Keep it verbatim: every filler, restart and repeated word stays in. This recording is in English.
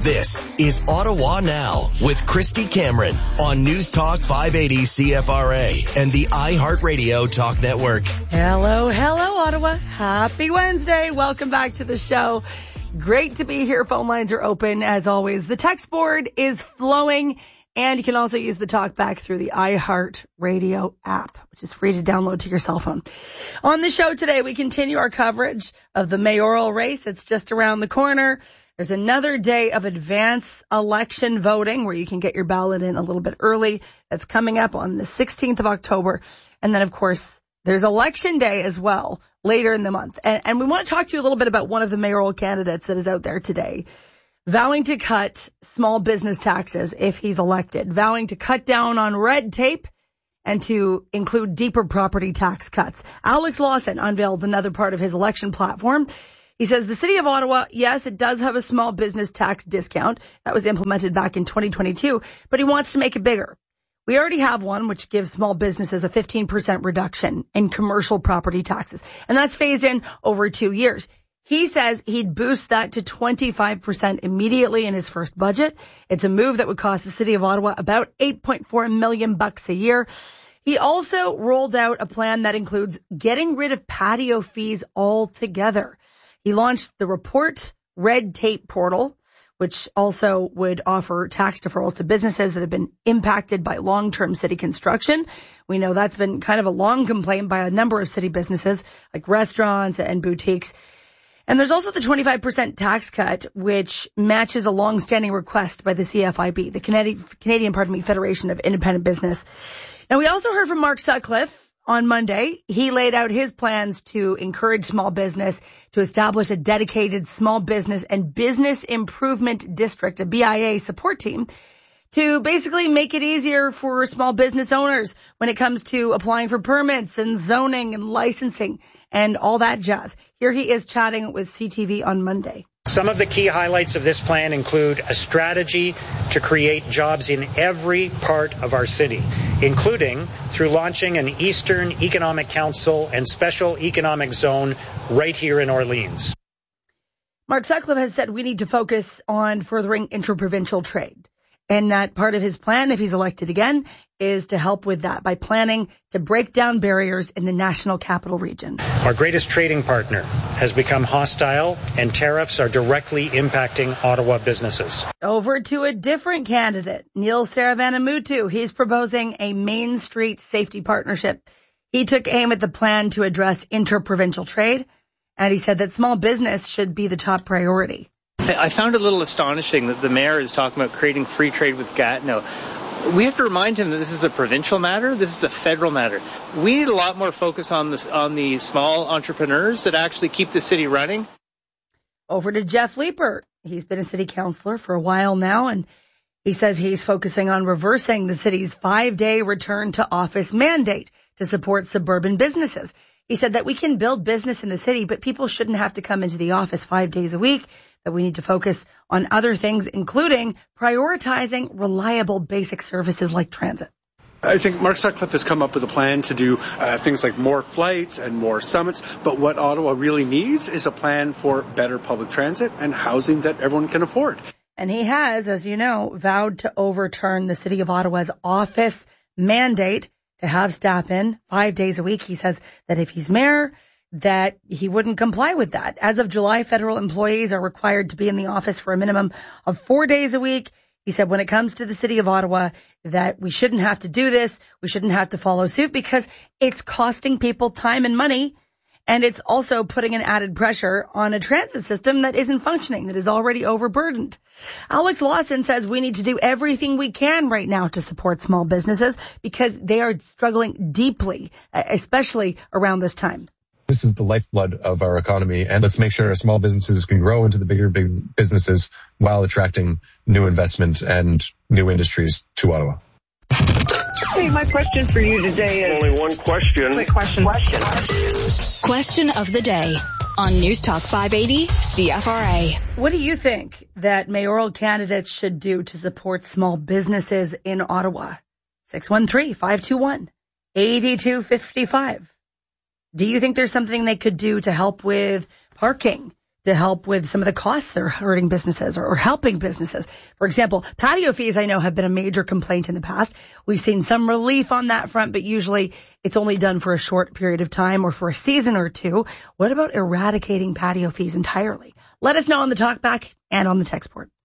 This is Ottawa Now with Christy Cameron on News Talk five eighty C F R A and the iHeartRadio Talk Network. Hello, hello, Ottawa. Happy Wednesday. Welcome back to the show. Great to be here. Phone lines are open as always. The text board is flowing, and you can also use the talk back through the iHeartRadio app, which is free to download to your cell phone. On the show today, we continue our coverage of the mayoral race. It's just around the corner. There's another day of advance election voting where you can get your ballot in a little bit early. That's coming up on the sixteenth of October. And then, of course, there's election day as well later in the month. And, and we want to talk to you a little bit about one of the mayoral candidates that is out there today, vowing to cut small business taxes if he's elected, vowing to cut down on red tape and to include deeper property tax cuts. Alex Lawson unveiled another part of his election platform. He says the city of Ottawa, yes, it does have a small business tax discount that was implemented back in twenty twenty-two, but he wants to make it bigger. We already have one which gives small businesses a fifteen percent reduction in commercial property taxes, and that's phased in over two years. He says he'd boost that to twenty-five percent immediately in his first budget. It's a move that would cost the city of Ottawa about eight point four million bucks a year. He also rolled out a plan that includes getting rid of patio fees altogether. He launched the Report Red Tape portal, which also would offer tax deferrals to businesses that have been impacted by long-term city construction. We know that's been kind of a long complaint by a number of city businesses like restaurants and boutiques. And there's also the twenty-five percent tax cut, which matches a long-standing request by the C F I B, the Canadian, Canadian, pardon me, Federation of Independent Business. Now, we also heard from Mark Sutcliffe on Monday. He laid out his plans to encourage small business, to establish a dedicated small business and business improvement district, a B I A support team, to basically make it easier for small business owners when it comes to applying for permits and zoning and licensing and all that jazz. Here he is chatting with C T V on Monday. Some of the key highlights of this plan include a strategy to create jobs in every part of our city, including through launching an Eastern Economic Council and Special Economic Zone right here in Orleans. Mark Sutcliffe has said we need to focus on furthering interprovincial trade. And that part of his plan, if he's elected again, is to help with that by planning to break down barriers in the National Capital Region. Our greatest trading partner has become hostile, and tariffs are directly impacting Ottawa businesses. Over to a different candidate, Neil Saravanamuthu. He's proposing a Main Street safety partnership. He took aim at the plan to address interprovincial trade, and he said that small business should be the top priority. I found it a little astonishing that the mayor is talking about creating free trade with Gatineau. We have to remind him that this is a provincial matter. This is a federal matter. We need a lot more focus on this, on the small entrepreneurs that actually keep the city running. Over to Jeff Leeper. He's been a city councillor for a while now, and he says he's focusing on reversing the city's five-day return to office mandate to support suburban businesses. He said that we can build business in the city, but people shouldn't have to come into the office five days a week, that we need to focus on other things, including prioritizing reliable basic services like transit. I think Mark Sutcliffe has come up with a plan to do uh, things like more flights and more summits, but what Ottawa really needs is a plan for better public transit and housing that everyone can afford. And he has, as you know, vowed to overturn the City of Ottawa's office mandate to have staff in five days a week. He says that if he's mayor, that he wouldn't comply with that. As of July, federal employees are required to be in the office for a minimum of four days a week. He said when it comes to the City of Ottawa that we shouldn't have to do this, we shouldn't have to follow suit because it's costing people time and money, and it's also putting an added pressure on a transit system that isn't functioning, that is already overburdened. Alex Lawson says we need to do everything we can right now to support small businesses because they are struggling deeply, especially around this time. This is the lifeblood of our economy, and let's make sure our small businesses can grow into the bigger big businesses while attracting new investment and new industries to Ottawa. Hey, my question for you today is... Only one question. Quick question. Question. Question of the day on News Talk five eighty C F R A. What do you think that mayoral candidates should do to support small businesses in Ottawa? six one three, five two one, eight two five five. Do you think there's something they could do to help with parking, to help with some of the costs that are hurting businesses or, or helping businesses. For example, patio fees I know have been a major complaint in the past. We've seen some relief on that front, but usually it's only done for a short period of time or for a season or two. What about eradicating patio fees entirely? Let us know on the talkback and on the text board.